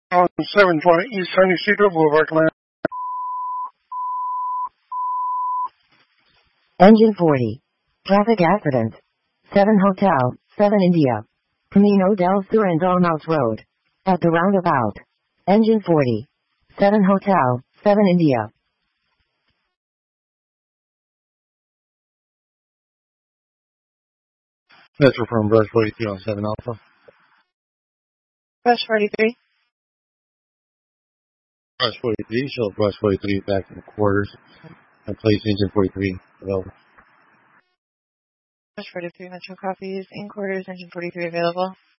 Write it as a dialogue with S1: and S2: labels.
S1: on 720 East Honey Cedar Boulevard, Atlanta.
S2: Engine 40. Traffic accident. 7 Hotel, 7 India. Camino del Sur and Almouth Road. At the roundabout. Engine 40. 7 Hotel, 7 India.
S3: Metro from Brush 43 on 7 Alpha.
S4: Brush 43.
S3: Brush 43, show Brush 43 back in the quarters. And place engine 43 available.
S4: Brush 43 Metro copies, in quarters, engine 43 available.